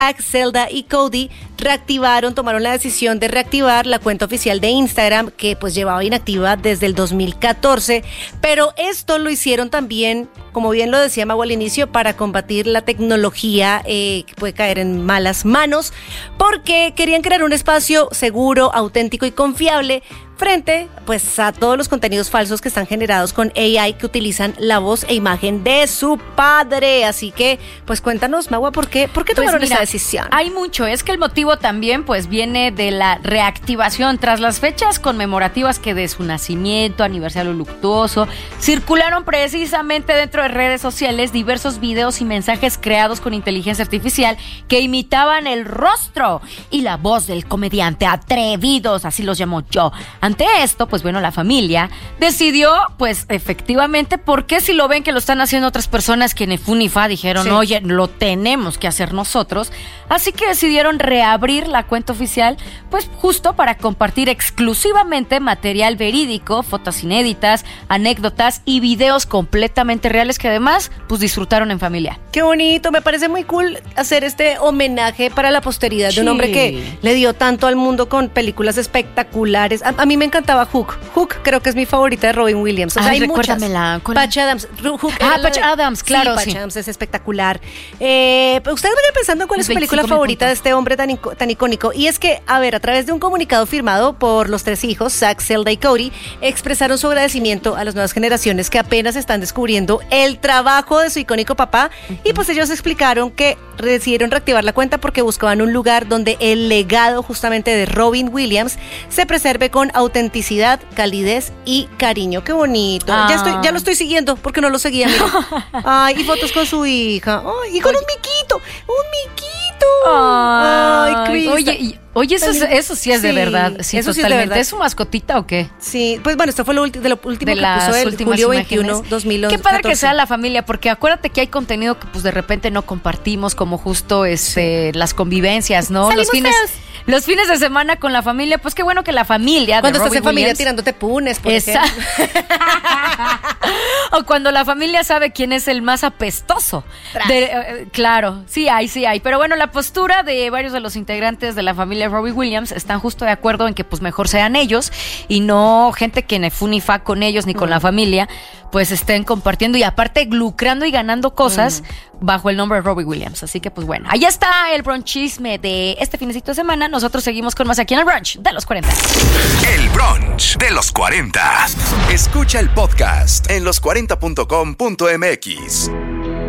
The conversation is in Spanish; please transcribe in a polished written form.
Zelda y Cody tomaron la decisión de reactivar la cuenta oficial de Instagram, que pues llevaba inactiva desde el 2014, pero esto lo hicieron también, como bien lo decía Mago al inicio, para combatir la tecnología que puede caer en malas manos, porque querían crear un espacio seguro, auténtico y confiable frente pues a todos los contenidos falsos que están generados con AI, que utilizan la voz e imagen de su padre. Así que pues cuéntanos, Magua, ¿por qué tomaron esa decisión? Hay mucho, es que el motivo también pues viene de la reactivación tras las fechas conmemorativas que de su nacimiento, aniversario luctuoso, circularon precisamente dentro de redes sociales diversos videos y mensajes creados con inteligencia artificial que imitaban el rostro y la voz del comediante. Atrevidos, así los llamo yo. Ante esto, pues bueno, la familia decidió, pues efectivamente, porque si lo ven que lo están haciendo otras personas que ni fu ni fa dijeron, sí, oye, lo tenemos que hacer nosotros, así que decidieron reabrir la cuenta oficial, pues justo para compartir exclusivamente material verídico, fotos inéditas, anécdotas y videos completamente reales que además, pues disfrutaron en familia. Qué bonito, me parece muy cool hacer este homenaje para la posteridad de un hombre que le dio tanto al mundo con películas espectaculares. A mí me encantaba Hook. Hook creo que es mi favorita de Robin Williams. O sea, hay recuérdamela. Patch Adams. Hook Patch Adams, claro. Sí, Patch Adams es espectacular. Ustedes vayan pensando en cuál es su película favorita de este hombre tan icónico. Y es que, a través de un comunicado firmado por los 3 hijos, Zack, Zelda y Cody, expresaron su agradecimiento a las nuevas generaciones que apenas están descubriendo el trabajo de su icónico papá. Y pues ellos explicaron que decidieron reactivar la cuenta porque buscaban un lugar donde el legado justamente de Robin Williams se preserve con autenticidad, calidez y cariño. Qué bonito. Ya lo estoy siguiendo porque no lo seguía. Ay, y fotos con su hija. Ay, y con un miquito. Ay, Chris. Oye, eso sí es de verdad. Sí, eso totalmente. Sí es de verdad. ¿Es su mascotita o qué? Sí, pues bueno, esto fue lo último que puso el julio 21, 2011. Qué padre que sea la familia, porque acuérdate que hay contenido que pues de repente no compartimos, como justo las convivencias, ¿no? Los fines de semana con la familia, pues qué bueno que la familia. Cuando estás en familia Williams, tirándote punes, por ejemplo. O cuando la familia sabe quién es el más apestoso. Claro, sí hay. Pero bueno, la postura de varios de los integrantes de la familia Robin Williams están justo de acuerdo en que pues mejor sean ellos y no gente que ni fu ni fa con ellos ni con la familia, pues estén compartiendo y aparte lucrando y ganando cosas bajo el nombre de Robin Williams. Así que pues bueno, ahí está el bronchisme de este finesito de semana. Nosotros seguimos con más aquí en el brunch de los 40. El brunch de los 40. Escucha el podcast en los40.com.mx.